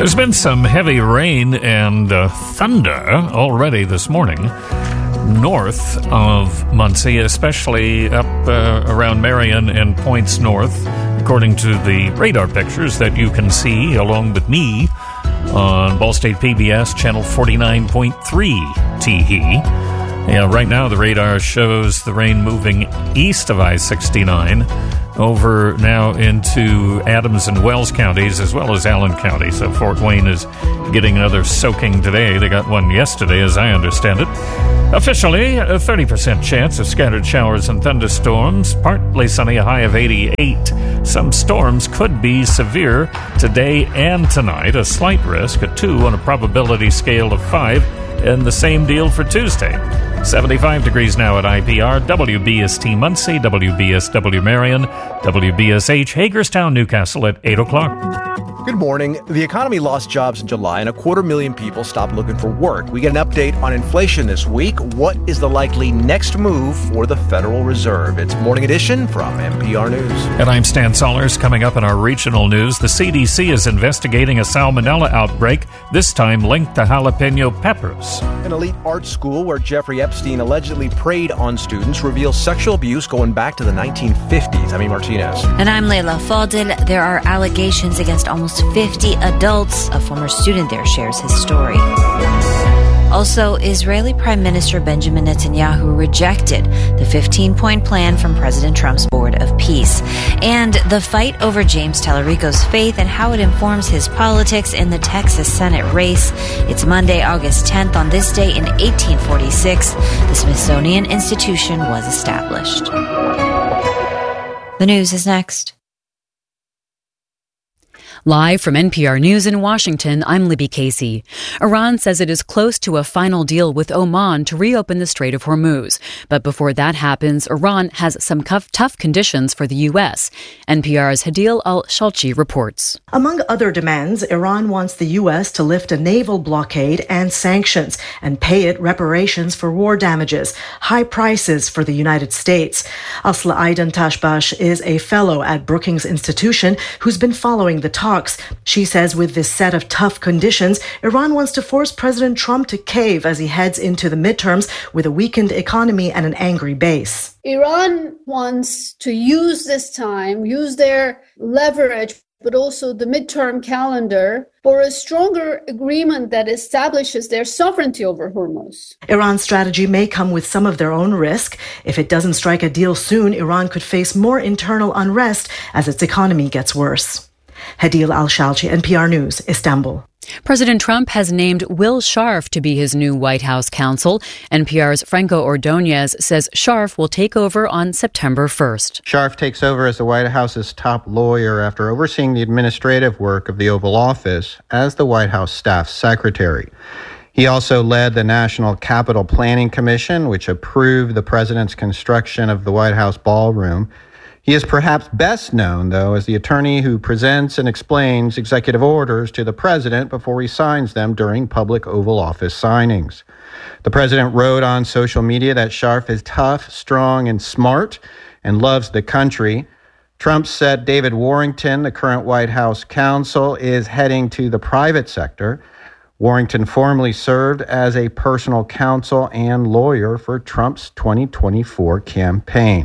There's been some heavy rain and thunder already this morning north of Muncie, especially up around Marion and points north, according to the radar pictures that you can see along with me on Ball State PBS channel 49.3 Teehee. Right now the radar shows the rain moving east of I-69 over now into Adams and Wells counties as well as Allen County. So Fort Wayne is getting another soaking today. They got one yesterday, as I understand it. Officially, a 30% chance of scattered showers and thunderstorms. Partly sunny, a high of 88. Some storms could be severe today and tonight. A slight risk, a 2 on a probability scale of 5. And the same deal for Tuesday. 75 degrees now at IPR, WBST Muncie, WBSW Marion, WBSH Hagerstown, Newcastle at 8 o'clock. Good morning. The economy lost jobs in July and 250,000 people stopped looking for work. We get an update on inflation this week. What is the likely next move for the Federal Reserve? It's Morning Edition from NPR News. And I'm Stan Sollers. Coming up in our regional news, the CDC is investigating a salmonella outbreak, this time linked to jalapeno peppers. An elite art school where Jeffrey Epstein allegedly preyed on students reveals sexual abuse going back to the 1950s. I'm Martinez. And I'm Layla Faldil. There are allegations against almost 50 adults. A former student there shares his story. Also, Israeli Prime Minister Benjamin Netanyahu rejected the 15-point plan from President Trump's Board of Peace. And the fight over James Tallarico's faith and how it informs his politics in the Texas Senate race. It's Monday, August 10th. On this day in 1846, the Smithsonian Institution was established. The news is next. Live from NPR News in Washington, I'm Libby Casey. Iran says it is close to a final deal with Oman to reopen the Strait of Hormuz. But before that happens, Iran has some tough conditions for the U.S. NPR's Hadil Al-Shalchi reports. Among other demands, Iran wants the U.S. to lift a naval blockade and sanctions and pay it reparations for war damages, high prices for the United States. Asla Aidan Tashbash is a fellow at Brookings Institution who's been following the talks. She says with this set of tough conditions, Iran wants to force President Trump to cave as he heads into the midterms with a weakened economy and an angry base. Iran wants to use this time, use their leverage, but also the midterm calendar for a stronger agreement that establishes their sovereignty over Hormuz. Iran's strategy may come with some of their own risk. If it doesn't strike a deal soon, Iran could face more internal unrest as its economy gets worse. Hadil Al-Shalchi, NPR News, Istanbul. President Trump has named Will Scharf to be his new White House counsel. NPR's Franco Ordonez says Scharf will take over on September 1st. Scharf takes over as the White House's top lawyer after overseeing the administrative work of the Oval Office as the White House staff secretary. He also led the National Capital Planning Commission, which approved the president's construction of the White House ballroom. He is perhaps best known, though, as the attorney who presents and explains executive orders to the president before he signs them during public Oval Office signings. The president wrote on social media that Scharf is tough, strong, and smart, and loves the country. Trump said David Warrington, the current White House counsel, is heading to the private sector. Warrington formerly served as a personal counsel and lawyer for Trump's 2024 campaign.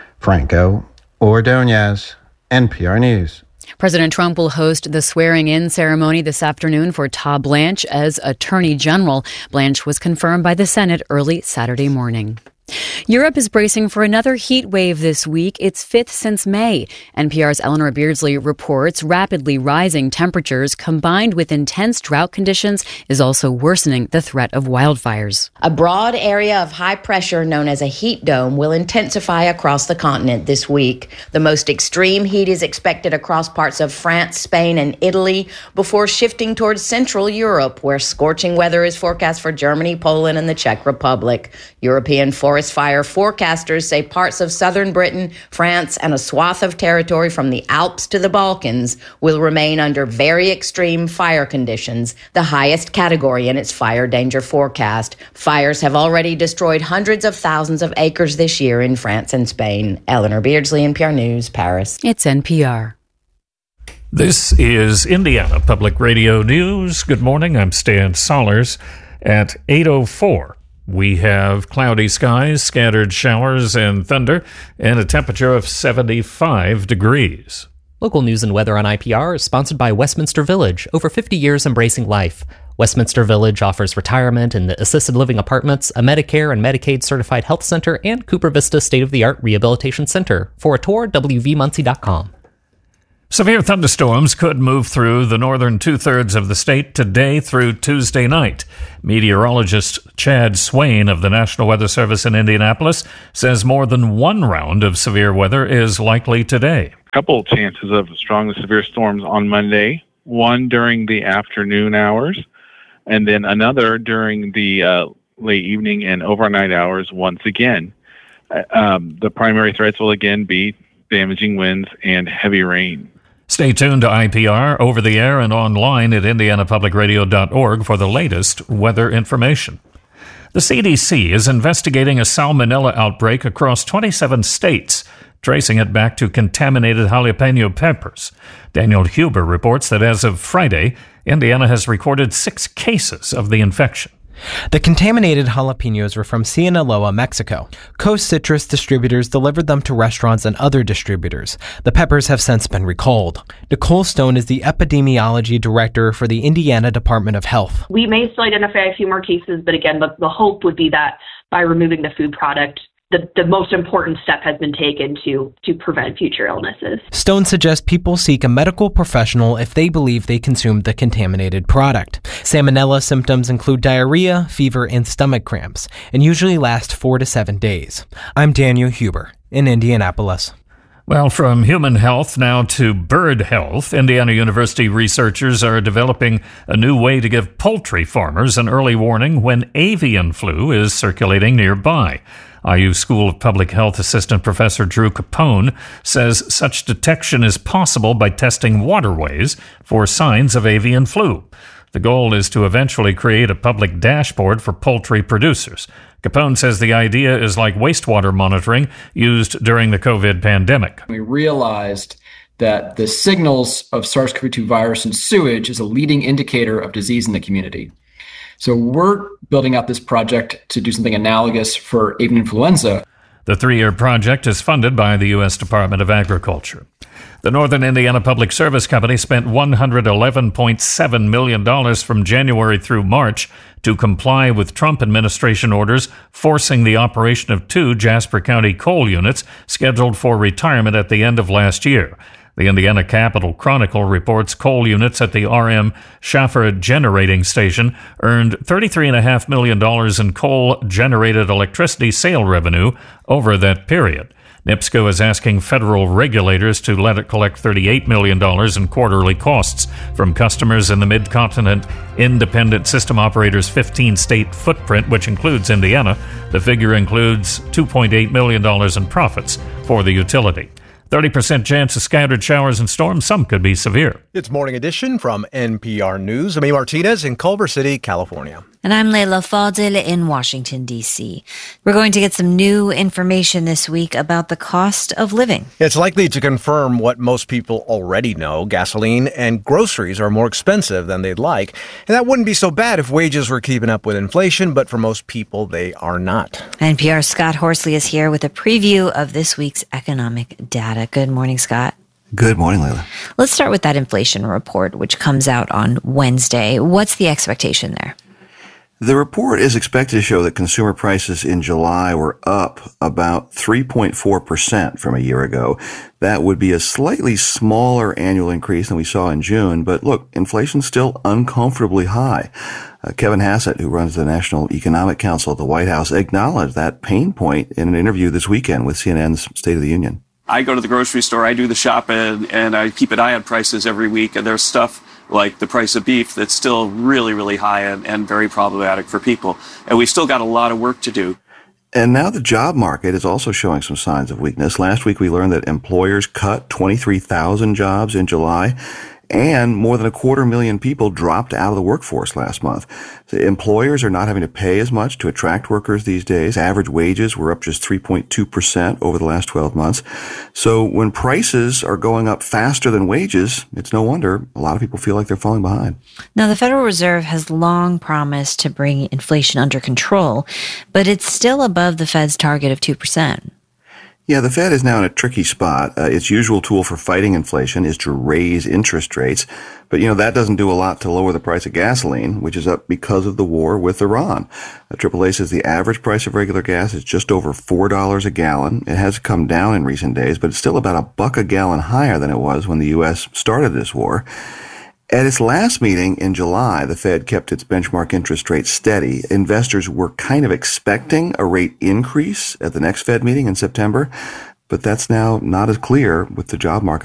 Franco Ordonez, NPR News. President Trump will host the swearing-in ceremony this afternoon for Todd Blanche as Attorney General. Blanche was confirmed by the Senate early Saturday morning. Europe is bracing for another heat wave this week, its fifth since May. NPR's Eleanor Beardsley reports rapidly rising temperatures combined with intense drought conditions is also worsening the threat of wildfires. A broad area of high pressure known as a heat dome will intensify across the continent this week. The most extreme heat is expected across parts of France, Spain, and Italy before shifting towards Central Europe, where scorching weather is forecast for Germany, Poland, and the Czech Republic. European forest fire forecasters say parts of southern Britain, France, and a swath of territory from the Alps to the Balkans will remain under very extreme fire conditions, the highest category in its fire danger forecast. Fires have already destroyed hundreds of thousands of acres this year in France and Spain. Eleanor Beardsley, NPR News, Paris. It's NPR. This is Indiana Public Radio News. Good morning. I'm Stan Sollers. At 8:04, we have cloudy skies, scattered showers and thunder, and a temperature of 75 degrees. Local news and weather on IPR is sponsored by Westminster Village, over 50 years embracing life. Westminster Village offers retirement and assisted living apartments, a Medicare and Medicaid certified health center, and Cooper Vista state-of-the-art rehabilitation center. For a tour, wvmuncie.com. Severe thunderstorms could move through the northern two-thirds of the state today through Tuesday night. Meteorologist Chad Swain of the National Weather Service in Indianapolis says more than one round of severe weather is likely today. A couple of chances of strong to severe storms on Monday, one during the afternoon hours, and then another during the late evening and overnight hours once again. The primary threats will again be damaging winds and heavy rain. Stay tuned to IPR over the air and online at indianapublicradio.org for the latest weather information. The CDC is investigating a salmonella outbreak across 27 states, tracing it back to contaminated jalapeno peppers. Daniel Huber reports that as of Friday, Indiana has recorded 6 cases of the infection. The contaminated jalapenos were from Sinaloa, Mexico. Coast Citrus distributors delivered them to restaurants and other distributors. The peppers have since been recalled. Nicole Stone is the epidemiology director for the Indiana Department of Health. We may still identify a few more cases, but again, the hope would be that by removing the food product, the most important step has been taken to prevent future illnesses. Stone suggests people seek a medical professional if they believe they consumed the contaminated product. Salmonella symptoms include diarrhea, fever, and stomach cramps, and usually last 4 to 7 days. I'm Daniel Huber in Indianapolis. Well, from human health now to bird health, Indiana University researchers are developing a new way to give poultry farmers an early warning when avian flu is circulating nearby. IU School of Public Health Assistant Professor Drew Capone says such detection is possible by testing waterways for signs of avian flu. The goal is to eventually create a public dashboard for poultry producers. Capone says the idea is like wastewater monitoring used during the COVID pandemic. We realized that the signals of SARS-CoV-2 virus in sewage is a leading indicator of disease in the community. So we're building out this project to do something analogous for avian influenza. The 3-year project is funded by the U.S. Department of Agriculture. The Northern Indiana Public Service Company spent $111.7 million from January through March to comply with Trump administration orders forcing the operation of 2 Jasper County coal units scheduled for retirement at the end of last year. The Indiana Capital Chronicle reports coal units at the R.M. Schaffer Generating Station earned $33.5 million in coal-generated electricity sale revenue over that period. NIPSCO is asking federal regulators to let it collect $38 million in quarterly costs from customers in the Mid-Continent Independent System Operator's 15-state footprint, which includes Indiana. The figure includes $2.8 million in profits for the utility. 30% chance of scattered showers and storms. Some could be severe. It's Morning Edition from NPR News. I'm A. Martinez in Culver City, California. And I'm Leila Fadil in Washington, D.C. We're going to get some new information this week about the cost of living. It's likely to confirm what most people already know. Gasoline and groceries are more expensive than they'd like. And that wouldn't be so bad if wages were keeping up with inflation, but for most people, they are not. NPR's Scott Horsley is here with a preview of this week's economic data. Good morning, Scott. Good morning, Leila. Let's start with that inflation report, which comes out on Wednesday. What's the expectation there? The report is expected to show that consumer prices in July were up about 3.4% from a year ago. That would be a slightly smaller annual increase than we saw in June, but look, inflation's still uncomfortably high. Kevin Hassett, who runs the National Economic Council at the White House, acknowledged that pain point in an interview this weekend with CNN's State of the Union. I go to the grocery store, I do the shopping, and I keep an eye on prices every week, and there's stuff like the price of beef that's still really, really high and very problematic for people. And we've still got a lot of work to do. And now the job market is also showing some signs of weakness. Last week we learned that employers cut 23,000 jobs in July, And more than 250,000 people dropped out of the workforce last month. So employers are not having to pay as much to attract workers these days. Average wages were up just 3.2% over the last 12 months. So when prices are going up faster than wages, it's no wonder a lot of people feel like they're falling behind. Now, the Federal Reserve has long promised to bring inflation under control, but it's still above the Fed's target of 2%. Yeah, the Fed is now in a tricky spot. Its usual tool for fighting inflation is to raise interest rates. But, that doesn't do a lot to lower the price of gasoline, which is up because of the war with Iran. AAA says the average price of regular gas is just over $4 a gallon. It has come down in recent days, but it's still about $1 a gallon higher than it was when the U.S. started this war. At its last meeting in July, the Fed kept its benchmark interest rate steady. Investors were kind of expecting a rate increase at the next Fed meeting in September, but that's now not as clear with the job market